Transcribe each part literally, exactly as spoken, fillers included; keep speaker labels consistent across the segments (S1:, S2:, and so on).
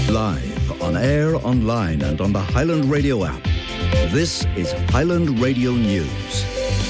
S1: Live, on air, online and on the Highland Radio app. This is Highland Radio News.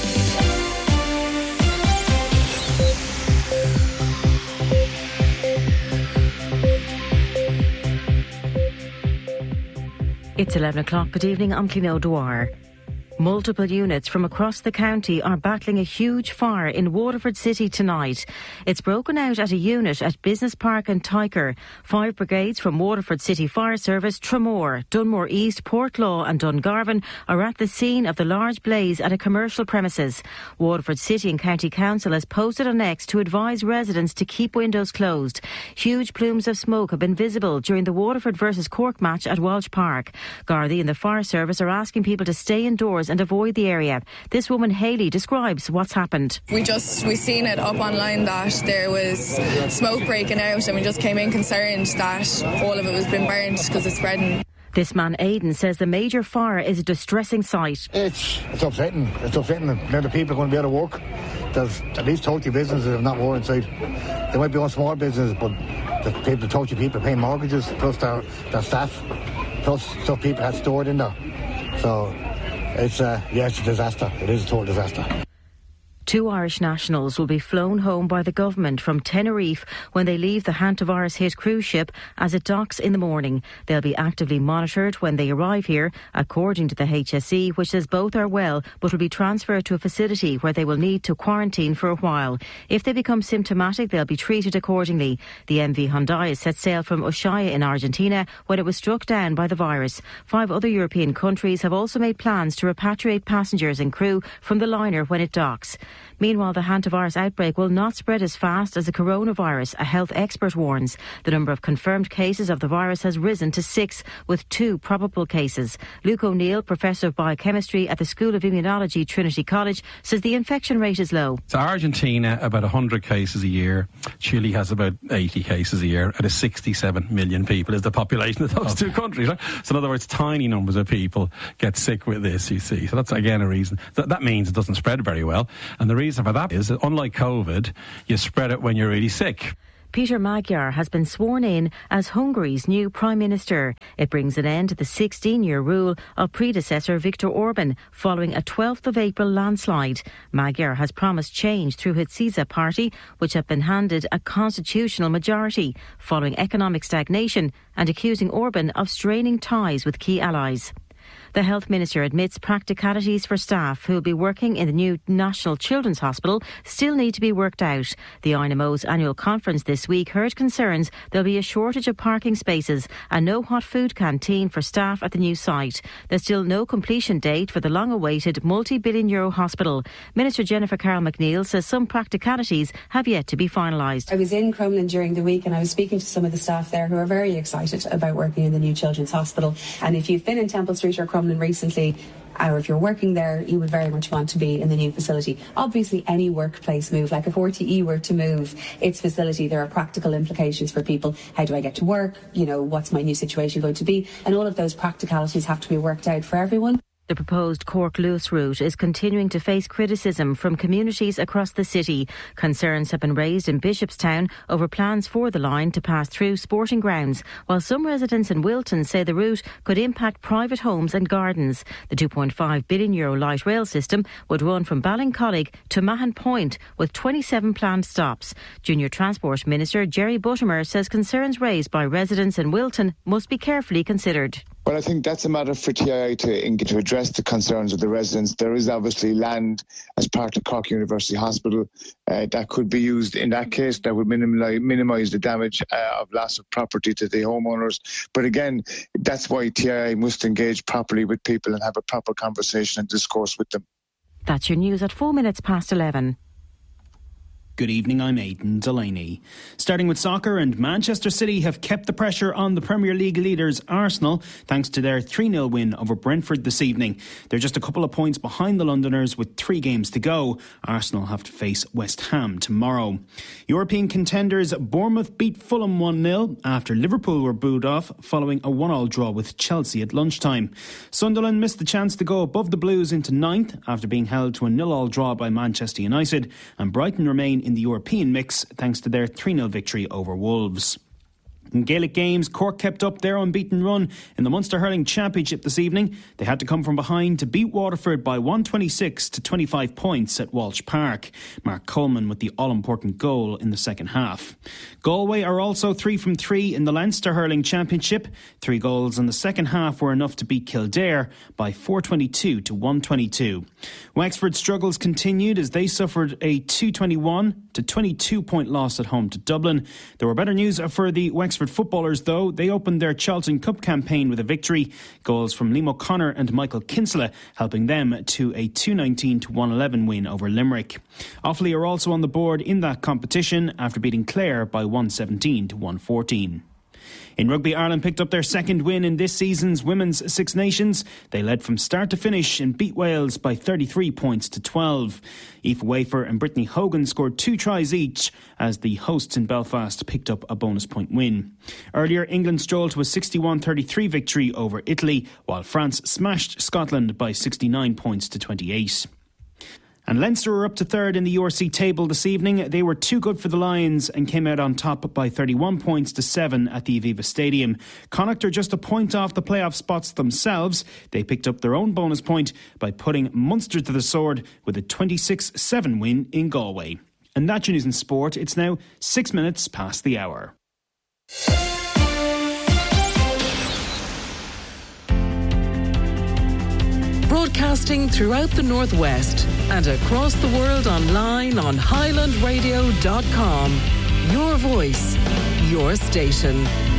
S2: It's eleven o'clock. Good evening, I'm Cleo Dwyer. Multiple units from across the county are battling a huge fire in Waterford City tonight. It's broken out at a unit at Business Park and Tyker. Five brigades from Waterford City Fire Service, Tramore, Dunmore East, Portlaw and Dungarvan are at the scene of the large blaze at a commercial premises. Waterford City and County Council has posted on X to advise residents to keep windows closed. Huge plumes of smoke have been visible during the Waterford versus Cork match at Walsh Park. Gardaí and the Fire Service are asking people to stay indoors and avoid the area. This woman, Hayley, describes what's happened.
S3: We just, we seen it up online that there was smoke breaking out and we just came in concerned that all of it was being burned because it's spreading.
S2: This man, Aidan, says the major fire is a distressing sight.
S4: It's, it's upsetting. It's upsetting. Now the people are going to be out of work. There's at least thirty businesses, if not more, inside. There might be one small business, but the people, thirty people paying mortgages, plus their, their staff, plus stuff people had stored in there. So it's, uh, yeah, it's a disaster. It is a total disaster.
S2: Two Irish nationals will be flown home by the government from Tenerife when they leave the Hantavirus hit cruise ship as it docks in the morning. They'll be actively monitored when they arrive here, according to the H S E, which says both are well but will be transferred to a facility where they will need to quarantine for a while. If they become symptomatic, they'll be treated accordingly. The M V Hyundai set sail from Ushuaia in Argentina when it was struck down by the virus. Five other European countries have also made plans to repatriate passengers and crew from the liner when it docks. Meanwhile, the hantavirus outbreak will not spread as fast as the coronavirus, a health expert warns. The number of confirmed cases of the virus has risen to six, with two probable cases. Luke O'Neill, Professor of Biochemistry at the School of Immunology, Trinity College, says the infection rate is low.
S5: So Argentina, about one hundred cases a year. Chile has about eighty cases a year. Out of sixty-seven million people is the population of those two countries. Right? So in other words, tiny numbers of people get sick with this, you see. So that's, again, a reason. That, that means it doesn't spread very well. And the reason for that is that, unlike COVID, you spread it when you're really sick.
S2: Peter Magyar has been sworn in as Hungary's new Prime Minister. It brings an end to the sixteen-year rule of predecessor Viktor Orban following a twelfth of April landslide. Magyar has promised change through his Szécha party, which have been handed a constitutional majority following economic stagnation and accusing Orban of straining ties with key allies. The Health Minister admits practicalities for staff who will be working in the new National Children's Hospital still need to be worked out. The I N M O's annual conference this week heard concerns there'll be a shortage of parking spaces and no hot food canteen for staff at the new site. There's still no completion date for the long-awaited multi-billion euro hospital. Minister Jennifer Carroll McNeil says some practicalities have yet to be finalised.
S6: I was in Crumlin during the week and I was speaking to some of the staff there who are very excited about working in the new Children's Hospital. And if you've been in Temple Street or Crumlin recently, or if you're working there, you would very much want to be in the new facility. Obviously, any workplace move, like if R T E were to move its facility, there are practical implications for people. How do I get to work? You know, what's my new situation going to be? And all of those practicalities have to be worked out for everyone.
S2: The proposed Cork-Lewis route is continuing to face criticism from communities across the city. Concerns have been raised in Bishopstown over plans for the line to pass through sporting grounds, while some residents in Wilton say the route could impact private homes and gardens. The two point five billion euro light rail system would run from Ballincollig to Mahon Point with twenty-seven planned stops. Junior Transport Minister Jerry Buttimer says concerns raised by residents in Wilton must be carefully considered.
S7: Well, I think that's a matter for T I I to, to address the concerns of the residents. There is obviously land as part of Cork University Hospital uh, that could be used in that case. That would minimise, minimise the damage uh, of loss of property to the homeowners. But again, that's why T I I must engage properly with people and have a proper conversation and discourse with them.
S2: That's your news at four minutes past eleven.
S8: Good evening, I'm Aidan Delaney. Starting with soccer, and Manchester City have kept the pressure on the Premier League leaders Arsenal thanks to their three nil win over Brentford this evening. They're just a couple of points behind the Londoners with three games to go. Arsenal have to face West Ham tomorrow. European contenders Bournemouth beat Fulham one nil after Liverpool were booed off following a one all draw with Chelsea at lunchtime. Sunderland missed the chance to go above the Blues into ninth after being held to a nil all draw by Manchester United, and Brighton remain in the European mix thanks to their three nil victory over Wolves. In Gaelic games, Cork kept up their unbeaten run in the Munster Hurling Championship this evening. They had to come from behind to beat Waterford by one twenty-six to twenty-five points at Walsh Park. Mark Coleman with the all-important goal in the second half. Galway are also three from three in the Leinster Hurling Championship. Three goals in the second half were enough to beat Kildare by four twenty-two to one twenty-two. Wexford's struggles continued as they suffered a two twenty-one to twenty-two point loss at home to Dublin. There were better news for the Wexford footballers, though. They opened their Charlton Cup campaign with a victory. Goals from Liam O'Connor and Michael Kinsella helping them to a two nineteen to one eleven win over Limerick. Offaly are also on the board in that competition after beating Clare by one seventeen to one fourteen. In rugby, Ireland picked up their second win in this season's Women's Six Nations. They led from start to finish and beat Wales by thirty-three points to twelve. Aoife Wafer and Brittany Hogan scored two tries each as the hosts in Belfast picked up a bonus point win. Earlier, England strolled to a sixty-one thirty-three victory over Italy, while France smashed Scotland by sixty-nine points to twenty-eight. And Leinster are up to third in the U R C table this evening. They were too good for the Lions and came out on top by thirty-one points to seven at the Aviva Stadium. Connacht are just a point off the playoff spots themselves. They picked up their own bonus point by putting Munster to the sword with a twenty-six seven win in Galway. And that's your news in sport. It's now six minutes past the hour.
S9: Broadcasting throughout the Northwest and across the world online on highland radio dot com. Your voice, your station.